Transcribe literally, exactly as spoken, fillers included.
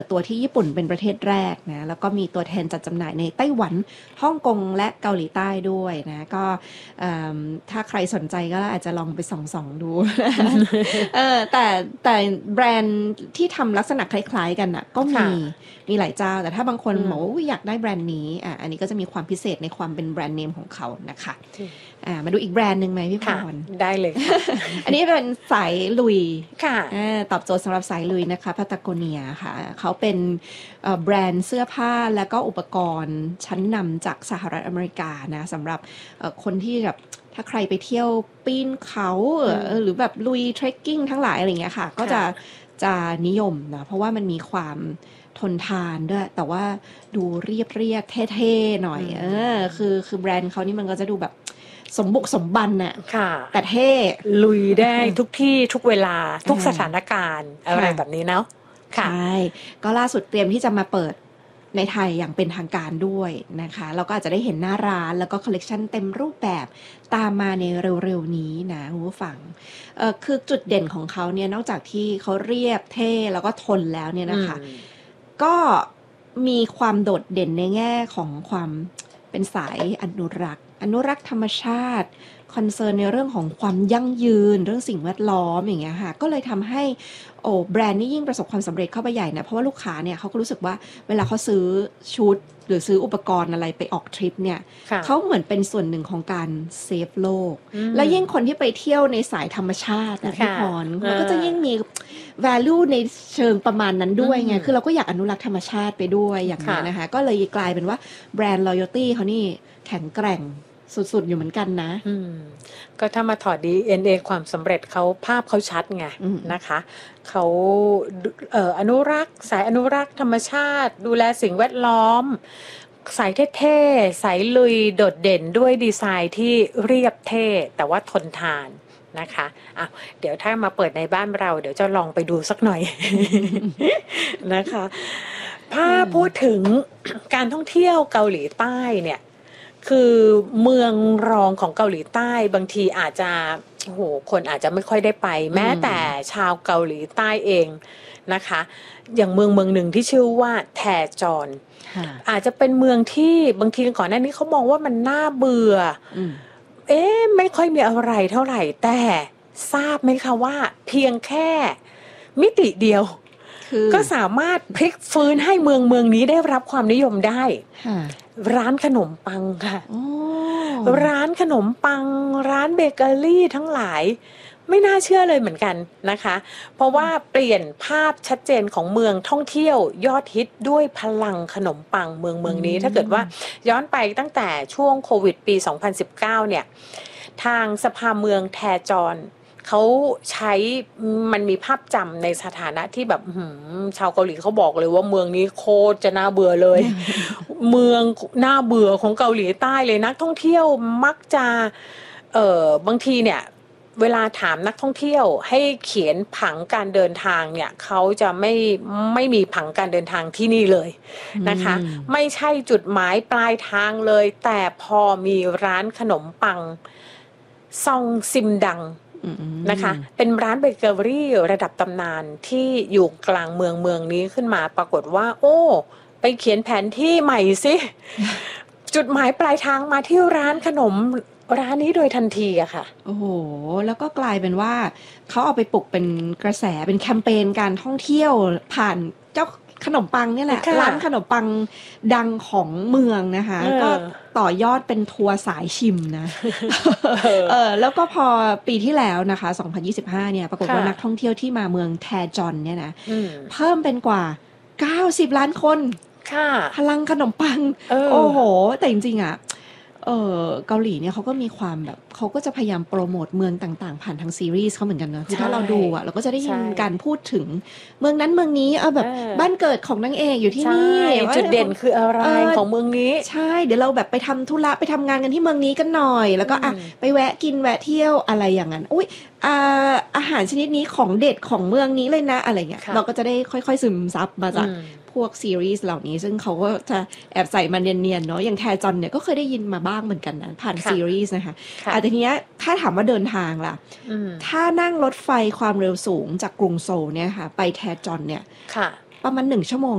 ตัวที่ญี่ปุ่นเป็นประเทศแรกนะแล้วก็มีตัวแทนจัดจำหน่ายในไต้หวันฮ่องกงและเกาหลีใต้ด้วยนะก็ถ้าใครสนใจก็อาจจะลองไปส่องๆดู เออแต่แต่แบรนด์ที่ทำลักษณะคล้ายๆกันอ่ะก็มีมีหลายเจ้าแต่ถ้าบางคนบอกว่าอยากได้แบรนด์นี้อ่ะอันนี้ก็จะมีความพิเศษในความเป็นแบรนด์เนมของเขานะคะอ่ามาดูอีกแบรนด์หนึ่งไหมพี่พรได้เลยอันนี้เป็นสายลุยค่ะตอบโจทย์สำหรับสายลุยนะคะพาตาโกเนียค่ะเขาเป็นแบรนด์เสื้อผ้าและก็อุปกรณ์ชั้นนำจากสหรัฐอเมริกานะสำหรับคนที่แบบถ้าใครไปเที่ยวปีนเขาหรือแบบลุยเทรคกิ้งทั้งหลายอะไรเงี้ยค่ะก็จะจะนิยมนะเพราะว่ามันมีความทนทานด้วยแต่ว่าดูเรียบเรียบเท่ๆหน่อยเออคือคือแบรนด์เขานี่มันก็จะดูแบบสมบุกสมบันน่ะแต่เท่ลุยได้ทุกที่ทุกเวลาทุกสถานการณ์อะไรแบบนี้เนาะใช่ก็ล่าสุดเตรียมที่จะมาเปิดในไทยอย่างเป็นทางการด้วยนะคะเราก็อาจจะได้เห็นหน้าร้านแล้วก็คอลเลกชันเต็มรูปแบบตามมาในเร็วๆนี้นะคุณผู้ฟังเอ่อคือจุดเด่นของเขาเนี่ยนอกจากที่เขาเรียบเท่แล้วก็ทนแล้วเนี่ยนะคะก็มีความโดดเด่นในแง่ของความเป็นสายอนุรักษ์อนุรักษ์ธรรมชาติคอนเซิร์นในเรื่องของความยั่งยืนเรื่องสิ่งแวดล้อมอย่างเงี้ยค่ะก็เลยทำให้โอ้แบรนด์นี้ยิ่งประสบความสำเร็จเข้าไปใหญ่นะเพราะว่าลูกค้าเนี่ยเขาก็รู้สึกว่าเวลาเขาซื้อชุดหรือซื้ออุปกรณ์อะไรไปออกทริปเนี่ยเขาเหมือนเป็นส่วนหนึ่งของการเซฟโลกแล้วยิ่งคนที่ไปเที่ยวในสายธรรมชาตินะพี่พรมันก็จะยิ่งมี value ในเชิงประมาณนั้นด้วยไงคือเราก็อยากอนุรักษ์ธรรมชาติไปด้วยอย่างนี้นะคะก็เลยกลายเป็นว่าแบรนด์ loyalty เขานี่แข็งแกร่งสุดๆอยู่เหมือนกันนะก็ถ้ามาถอด ดี เอ็น เอ ความสำเร็จเขาภาพเขาชัดไงนะคะเขาเอ่ออนุรักษ์สายอนุรักษ์ธรรมชาติดูแลสิ่งแวดล้อมสายเท่ๆสายลุยโดดเด่นด้วยดีไซน์ที่เรียบเท่แต่ว่าทนทานนะคะอ่ะเดี๋ยวถ้ามาเปิดในบ้านเราเดี๋ยวจะลองไปดูสักหน่อย นะคะถ้าพูดถึงการท่องเที่ยวเกาหลีใต้เนี่ยคือเมืองรองของเกาหลีใต้บางทีอาจจะโอ้โหคนอาจจะไม่ค่อยได้ไปแม้แต่ชาวเกาหลีใต้เองนะคะอย่างเมืองเมืองหนึ่งที่ชื่อว่าแทจอนอาจจะเป็นเมืองที่บางทีก่อนหน้านี้เขามองว่ามันน่าเบื่อเอ๊ะไม่ค่อยมีอะไรเท่าไหร่แต่ทราบไหมคะว่าเพียงแค่มิติเดียวก็สามารถพลิกฟื้นให้เมืองเมืองนี้ได้รับความนิยมได้ร้านขนมปังค่ะร้านขนมปังร้านเบเกอรี่ทั้งหลายไม่น่าเชื่อเลยเหมือนกันนะคะเพราะว่าเปลี่ยนภาพชัดเจนของเมืองท่องเที่ยวยอดฮิตด้วยพลังขนมปังเมืองเมืองนี้ถ้าเกิดว่าย้อนไปตั้งแต่ช่วงโควิดปีสองพันสิบเก้าเนี่ยทางสภาเมืองแทจอนเขาใช้มันมีภาพจำในสถานะที่แบบชาวเกาหลีเขาบอกเลยว่าเมืองนี้โคตรจะน่าเบื่อเลย เมืองน่าเบื่อของเกาหลีใต้เลยนักท่องเที่ยวมักจะเอ่อบางทีเนี่ยเวลาถามนักท่องเที่ยวให้เขียนผังการเดินทางเนี่ยเขาจะไม่ไม่มีผังการเดินทางที่นี่เลยนะคะไม่ใช่จุดหมายปลายทางเลยแต่พอมีร้านขนมปังซองซิมดังนะคะเป็นร้านเบเกอรี่ระดับตำนานที่อยู่กลางเมืองเมืองนี้ขึ้นมาปรากฏว่าโอ้ไปเขียนแผนที่ใหม่สิจุดหมายปลายทางมาที่ร้านขนมร้านนี้โดยทันทีอะค่ะโอ้โหแล้วก็กลายเป็นว่าเขาเอาไปปลุกเป็นกระแสเป็นแคมเปญการท่องเที่ยวผ่านเจ้าขนมปังนี่แหละร้านขนมปังดังของเมืองนะคะก็ต่อยอดเป็นทัวร์สายชิมนะเออแล้วก็พอปีที่แล้วนะคะสองพันยี่สิบห้าเนี่ยปรากฏว่านักท่องเที่ยวที่มาเมืองแทจอนเนี่ยนะเพิ่มเป็นกว่าเก้าสิบล้านคนพลังขนมปังโอ้โหแต่จริงๆอ่ะเออเกาหลีเนี่ยเขาก็มีความแบบเขาก็จะพยายามโปรโมทเมืองต่างๆผ่านทางซีรีส์เขาเหมือนกันเนอะคือถ้าเราดูอ่ะเราก็จะได้ยินการพูดถึงเมืองนั้นเมืองนี้เออแบบบ้านเกิดของนางเอกอยู่ที่นี่จุดเด่นคืออะไรของเมืองนี้ใช่เดี๋ยวเราแบบไปทำธุระไปทำงานกันที่เมืองนี้กันหน่อยแล้วก็อ่ะไปแวะกินแวะเที่ยวอะไรอย่างนั้นอุ้ยอ่าอาหารชนิดนี้ของเด็ดของเมืองนี้เลยนะอะไรเงี้ยเราก็จะได้ค่อยๆซึมซับมาจากพวกซีรีส์เหล่านี้ซึ่งเขาก็จะแอบใส่มาเนียนๆเนาะอย่างแทจอนเนี่ยก็เคยได้ยินมาบ้างเหมือนกันนะผ่านซีรีส์นะคะแต่ทีเนี้ยถ้าถามว่าเดินทางล่ะถ้านั่งรถไฟความเร็วสูงจากกรุงโซลเนี่ยค่ะไปแทจอนเนี่ยประมาณหนึ่งชั่วโมง